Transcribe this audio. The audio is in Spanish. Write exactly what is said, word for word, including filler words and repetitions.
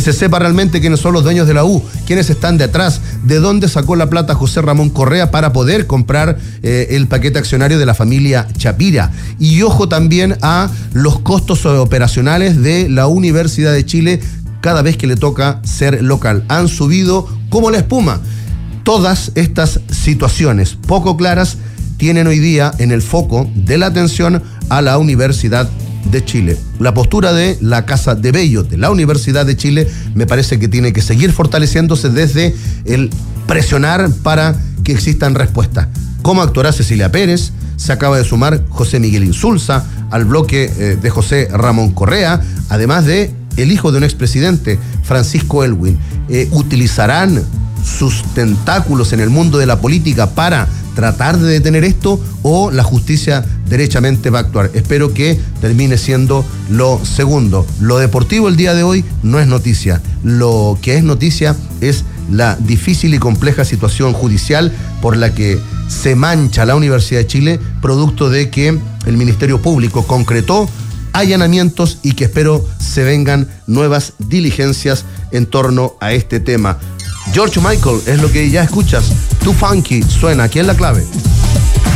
se sepa realmente quiénes son los dueños de la U, quiénes están detrás, de dónde sacó la plata José Ramón Correa para poder comprar eh, el paquete accionario de la familia Chapira. Y ojo también a los costos operacionales de la Universidad de Chile cada vez que le toca ser local. Han subido como la espuma. Todas estas situaciones poco claras tienen hoy día en el foco de la atención a la Universidad de Chile. La postura de la Casa de Bello de la Universidad de Chile me parece que tiene que seguir fortaleciéndose desde el presionar para que existan respuestas. ¿Cómo actuará Cecilia Pérez? Se acaba de sumar José Miguel Insulza al bloque eh, de José Ramón Correa, además de el hijo de un expresidente, Francisco Elwin. Eh, ¿Utilizarán sus tentáculos en el mundo de la política para tratar de detener esto o la justicia derechamente va a actuar? Espero que termine siendo lo segundo. Lo deportivo el día de hoy no es noticia. Lo que es noticia es la difícil y compleja situación judicial por la que se mancha la Universidad de Chile, producto de que el Ministerio Público concretó allanamientos y que espero se vengan nuevas diligencias en torno a este tema. George Michael es lo que ya escuchas. Too Funky suena aquí en La Clave.